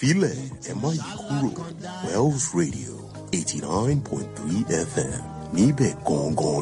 filẹ̀ ẹ má yí kúrò Wells Radio 89.3 FM níbẹ̀ gangan